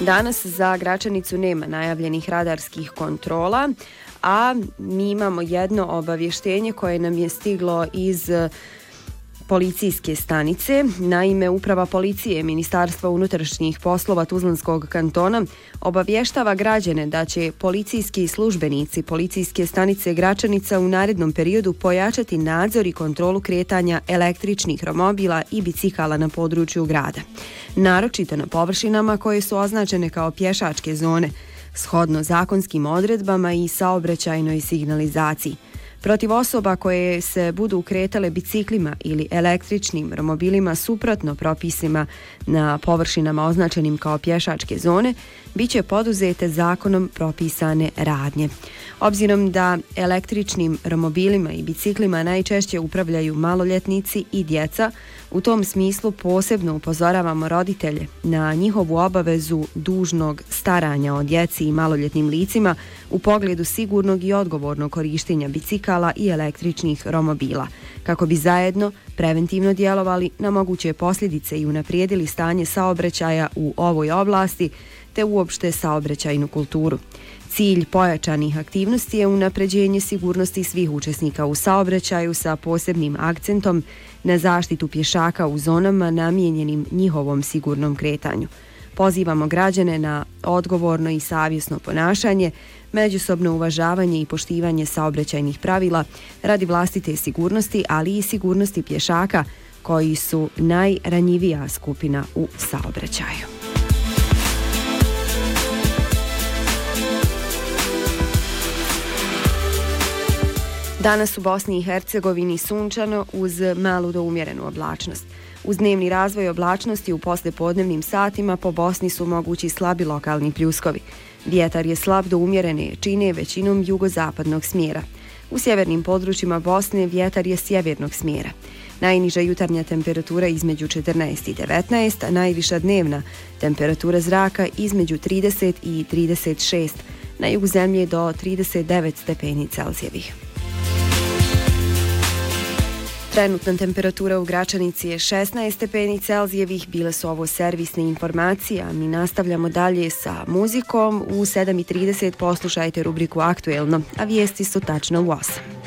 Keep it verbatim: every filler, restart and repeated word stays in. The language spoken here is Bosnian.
Danas za Gračanicu nema najavljenih radarskih kontrola, a mi imamo jedno obavještenje koje nam je stiglo iz policijske stanice. Naime, Uprava policije Ministarstva unutrašnjih poslova Tuzlanskog kantona obavještava građane da će policijski službenici policijske stanice Gračanica u narednom periodu pojačati nadzor i kontrolu kretanja električnih romobila i bicikala na području grada, naročito na površinama koje su označene kao pješačke zone, shodno zakonskim odredbama i saobraćajnoj signalizaciji. Protiv osoba koje se budu kretale biciklima ili električnim romobilima suprotno propisima na površinama označenim kao pješačke zone, bit će poduzete zakonom propisane radnje. Obzirom da električnim romobilima i biciklima najčešće upravljaju maloljetnici i djeca, u tom smislu posebno upozoravamo roditelje na njihovu obavezu dužnog staranja o djeci i maloljetnim licima u pogledu sigurnog i odgovornog korištenja bicikala i električnih romobila, kako bi zajedno preventivno djelovali na moguće posljedice i unaprijedili stanje saobraćaja u ovoj oblasti te uopšte saobraćajnu kulturu. Cilj pojačanih aktivnosti je unapređenje sigurnosti svih učesnika u saobraćaju sa posebnim akcentom na zaštitu pješaka u zonama namijenjenim njihovom sigurnom kretanju. Pozivamo građane na odgovorno i savjesno ponašanje, međusobno uvažavanje i poštivanje saobraćajnih pravila radi vlastite sigurnosti, ali i sigurnosti pješaka koji su najranjivija skupina u saobraćaju. Danas u Bosni i Hercegovini sunčano uz malu do umjerenu oblačnost. Uz dnevni razvoj oblačnosti u poslijepodnevnim satima po Bosni su mogući slabi lokalni pljuskovi. Vjetar je slab do umjerene jačine većinom jugozapadnog smjera. U sjevernim područjima Bosne vjetar je sjevernog smjera. Najniža jutarnja temperatura između četrnaest i devetnaest, a najviša dnevna temperatura zraka između trideset i trideset šest, na jugu zemlje do trideset devet stepeni Celzijevih. Trenutna temperatura u Gračanici je šesnaest stepeni Celzijevih. Bile su ovo servisne informacije, a mi nastavljamo dalje sa muzikom. U sedam i trideset poslušajte rubriku Aktuelno, a vijesti su tačno u osam.